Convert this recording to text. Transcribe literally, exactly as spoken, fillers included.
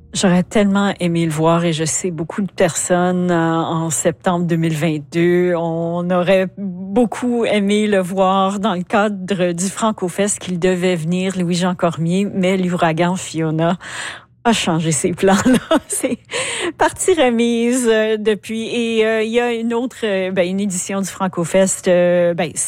J'aurais tellement aimé le voir et je sais beaucoup de personnes euh, en septembre deux mille vingt-deux. On aurait beaucoup aimé le voir dans le cadre du Franco-Fest qu'il devait venir, Louis-Jean Cormier, mais l'ouragan Fiona a changé ses plans-là. C'est partie remise euh, depuis. Et euh, il y a une autre, euh, ben, une édition du Franco-Fest, euh, ben,